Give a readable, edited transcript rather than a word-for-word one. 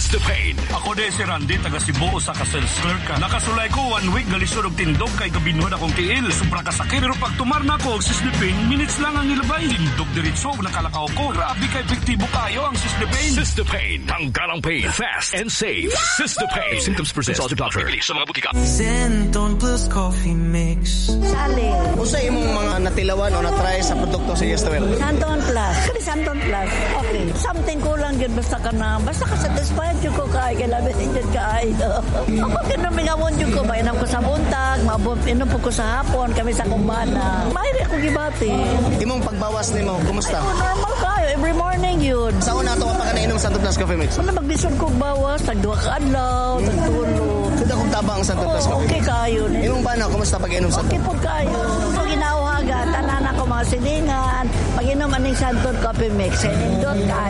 Sistapain. Ako de si Randy, taga Cebu, sa Kaselsker ka. Nakasulay ko 1 week, galisod og tindog kay kabinuhan akong tiil. Sobra kasakit, pero pag tumar na ako, Sistapain, minutes lang ang ilabay. Tindog diretso, nakalakaw ko. Grabe ka epektibo kayo ang Sistapain. Sistapain. Tanggalang pain. Fast and safe. Sistapain. Symptoms persist. Consult your doctor. Bibili sa mga butika. Centon Plus Coffee Mix. Sali. Usa imong mga natilawan o natry sa produkto sa Yesterwell? Santon Plus. Kani Santon Plus. Okay. Something kulang yun basta ka na. Basta ka satisfied yun ko kay. Kailangan yun kay. Ako kinamingawon yun ko. Mainam ko sa buntag. Inom po ko sa hapon. Kami sa kumbana. Mahiri akong gibati. Imong pagbawas nimo, kumusta? Normal kayo. Every morning yun. Sa una ito, pa ka nainom Santo Plus Coffee Mix? Ano magdison ko bawas? Tagduwa ka adlaw. Tagtulo. Sudah kong tabang Santo Plus Coffee Mix? Okay kayo. Imong ba na, kumusta pag-inom Santo? Okay po kayo. Pag ginauhaga, tanan ako mga silingan. Pag inom aning Santon Coffee Mix. Sinindot kayo.